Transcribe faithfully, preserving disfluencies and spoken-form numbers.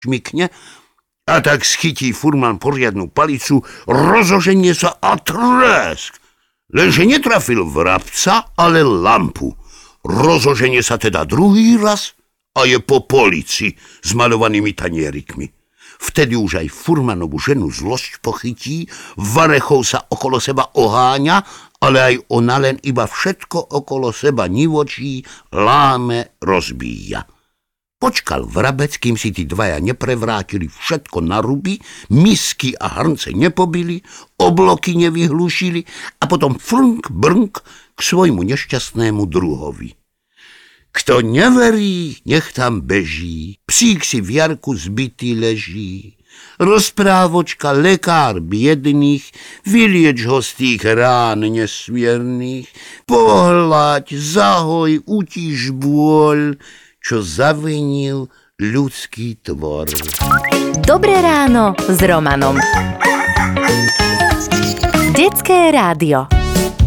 šmykne a tak schytí furman poriadnu palicu, rozoženie sa a tresk. Lenže netrafil vrabca, ale lampu. Rozoženie sa teda druhý raz a je po polici s maľovanými tanierikmi. Vtedy už aj furmanovú ženu zlosť pochytí, varechov sa okolo seba oháňa, ale aj ona len iba všetko okolo seba nivočí, láme, rozbíja. Počkal vrabec, kým si tí dvaja neprevrátili všetko na ruby, misky a hrnce nepobili, obloky nevyhlušili a potom frnk brnk k svojmu nešťastnému druhovi. Kto neverí, nech tam beží, psík si v jarku zbytý leží. Rozprávočka lekár biedných, vylieč ho z tých rán nesmiernych, pohľaď, zahoj, utíš bôľ, čo zavinil ľudský tvor. Dobré ráno s Romanom. Detské rádio.